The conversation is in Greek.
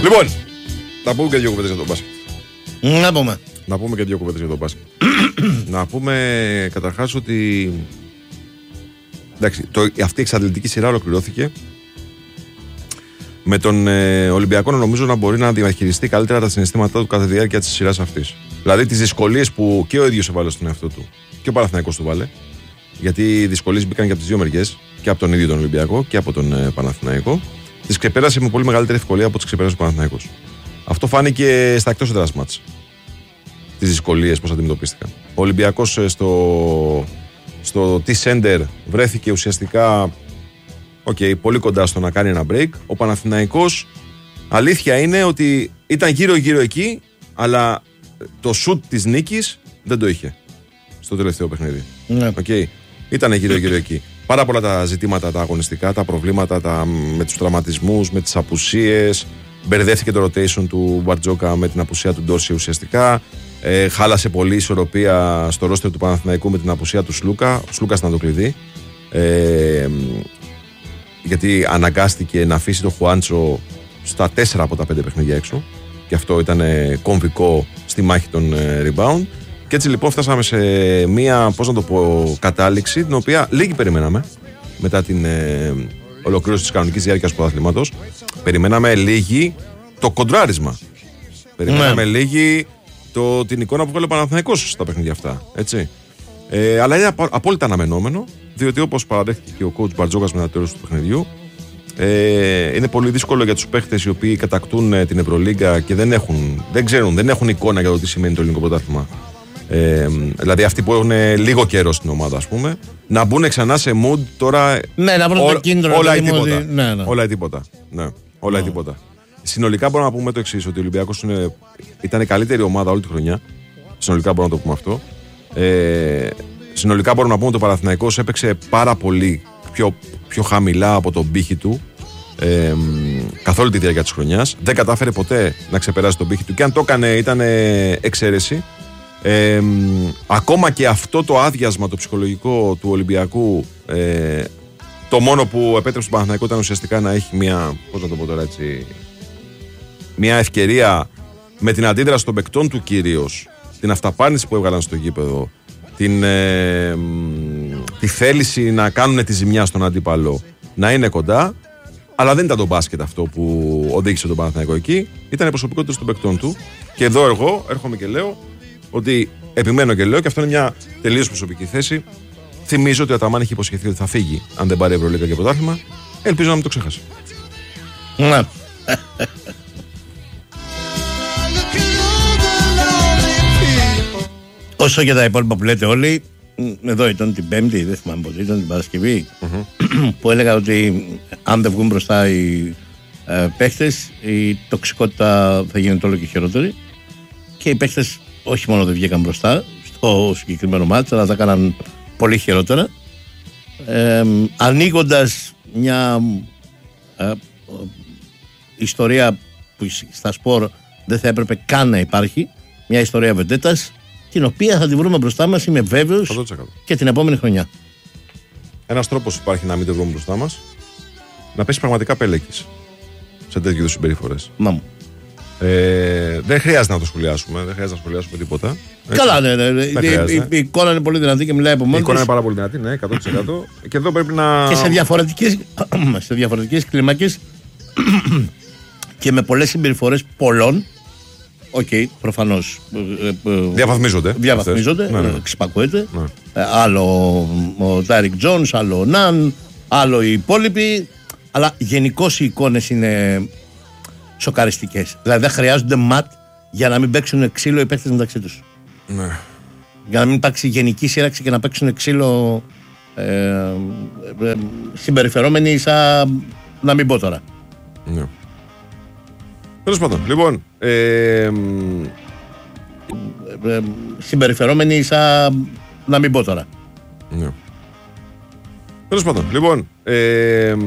Λοιπόν, να πούμε και δύο κουβέντες για τον μπάσκετ. Να πούμε και δύο κουβέντες για τον μπάσκετ. Να πούμε καταρχάς ότι. Εντάξει, αυτή η εξαντλητική σειρά ολοκληρώθηκε. Με τον Ολυμπιακό νομίζω να μπορεί να διαχειριστεί καλύτερα τα συναισθήματά του κατά τη διάρκεια της σειράς αυτής. Δηλαδή τις δυσκολίες που και ο ίδιος έβαλε στον εαυτό του και ο Παναθηναϊκός του βάλε. Γιατί οι δυσκολίες μπήκαν και από τις δύο μεριές, και από τον ίδιο τον Ολυμπιακό και από τον Παναθηναϊκό. Τις ξεπέρασε με πολύ μεγαλύτερη ευκολία από τις ξεπέρασε ο Παναθηναϊκός. Αυτό φάνηκε στα εκτός έδρας μάτς. Τις δυσκολίες πώς αντιμετωπίστηκαν. Ο Ολυμπιακός στο T-Center βρέθηκε ουσιαστικά πολύ κοντά στο να κάνει ένα break. Ο Παναθηναϊκός, αλήθεια είναι ότι ήταν γύρω-γύρω εκεί, αλλά το shoot της νίκης δεν το είχε στο τελευταίο παιχνίδι. Ναι. Ήταν γύρω-γύρω εκεί. Πάρα πολλά τα ζητήματα, τα αγωνιστικά, τα προβλήματα με τους τραυματισμούς, με τις απουσίες. Μπερδεύτηκε το rotation του Μπαρτζόκα με την απουσία του Ντόρση ουσιαστικά. Χάλασε πολύ ισορροπία στο ρόστερ του Παναθηναϊκού με την απουσία του Σλούκα. Ο Σλούκας ήταν το κλειδί. Γιατί αναγκάστηκε να αφήσει το Χουάντσο στα 4 από τα 5 παιχνίδια έξω. Και αυτό ήταν κομβικό στη μάχη των rebound. Και έτσι λοιπόν φτάσαμε σε μία, κατάληξη, την οποία λίγοι περιμέναμε μετά την ολοκλήρωση της κανονικής διάρκειας του πρωταθλήματος. Περιμέναμε λίγοι το κοντράρισμα. Περιμέναμε λίγοι την εικόνα που βγάλε ο Παναθηναϊκός στα παιχνίδια αυτά. Έτσι. Αλλά είναι απόλυτα αναμενόμενο, διότι όπως παραδέχτηκε και ο coach Μπαρτζόκας μετά το τέλος του παιχνιδιού, είναι πολύ δύσκολο για τους παίχτες οι οποίοι κατακτούν την Ευρωλίγκα και δεν έχουν εικόνα για το τι σημαίνει το ελληνικό πρωτάθλημα. Δηλαδή αυτοί που έχουν λίγο καιρό στην ομάδα, ας πούμε, να μπουν ξανά σε mood τώρα. Ναι, να βρουν το κίνδυνο. Όλα ή τίποτα. Ναι. Όλα ή τίποτα. Ναι, όλα ή τίποτα. Συνολικά μπορούμε να πούμε το εξής, ότι ο Ολυμπιακός ήταν η καλύτερη ομάδα όλη τη χρονιά. Συνολικά μπορούμε να το πούμε αυτό. Συνολικά μπορούμε να πούμε ότι ο Παναθηναϊκός έπαιξε πάρα πολύ πιο χαμηλά από τον πύχη του καθ' όλη τη διάρκεια της χρονιάς. Δεν κατάφερε ποτέ να ξεπεράσει τον πύχη του, και αν το έκανε ήταν εξαίρεση. Ακόμα και αυτό το άδειασμα το ψυχολογικό του Ολυμπιακού, το μόνο που επέτρεψε στον Παναθηναϊκό ήταν ουσιαστικά να έχει μια ευκαιρία με την αντίδραση των παικτών του κυρίως, την αυταπάρνηση που έβγαλαν στο γήπεδο, τη θέληση να κάνουν τη ζημιά στον αντίπαλο, να είναι κοντά. Αλλά δεν ήταν το μπάσκετ αυτό που οδήγησε τον Παναθηναϊκό εκεί, ήταν οι προσωπικότητες των παικτών του. Και εδώ εγώ έρχομαι και λέω ότι επιμένω και λέω, και αυτό είναι μια τελείως προσωπική θέση. Θυμίζω ότι ο Αταμάν έχει υποσχεθεί ότι θα φύγει αν δεν πάρει Ευρωλίγκα και πρωτάθλημα. Ελπίζω να μην το ξέχασε. Ναι. Όσο για τα υπόλοιπα που λέτε όλοι, εδώ ήταν την Πέμπτη, δεν θυμάμαι πότε, ήταν την Παρασκευή, που έλεγα ότι αν δεν βγουν μπροστά οι παίχτες, η τοξικότητα θα γίνεται όλο και χειρότερη. Και οι παίχτες όχι μόνο δεν βγήκαν μπροστά στο συγκεκριμένο μάτς, αλλά τα έκαναν πολύ χειρότερα. Ανοίγοντας μια ιστορία που στα σπορ δεν θα έπρεπε καν να υπάρχει, μια ιστορία βεντέτας, την οποία θα τη βρούμε μπροστά μας, είμαι βέβαιος, 100%. και την επόμενη χρονιά. Ένας τρόπος υπάρχει να μην το βρούμε μπροστά μας, να πέσει πραγματικά πέλεκης σε τέτοιου είδους συμπεριφορές. Μα μου. Δεν χρειάζεται να το σχολιάσουμε, δεν χρειάζεται να σχολιάσουμε τίποτα. Έτσι. Καλά, ναι. Η εικόνα είναι πολύ δυνατή και μιλάει από μόνη της. Η εικόνα είναι πάρα πολύ δυνατή, ναι, 100%. Και εδώ πρέπει να. Και σε διαφορετικές κλίμακες και με πολλές συμπεριφορές πολλών. Προφανώς. Διαβαθμίζονται, ναι. ξυπακούεται. Ναι. Άλλο ο Τάιρικ Τζόνς, άλλο ο Ναν, άλλο οι υπόλοιποι. Αλλά γενικώς οι εικόνες είναι σοκαριστικές. Δηλαδή δεν χρειάζονται ματ για να μην παίξουν ξύλο οι παίκτες μεταξύ τους. Ναι. Για να μην υπάρξει γενική σύραξη και να παίξουν ξύλο συμπεριφερόμενοι σαν να μην πω τώρα. Ναι. Τέλος πάντων, λοιπόν. Συμπεριφερόμενοι σαν να μην πω τώρα. Ναι. Τέλος πάντων, λοιπόν.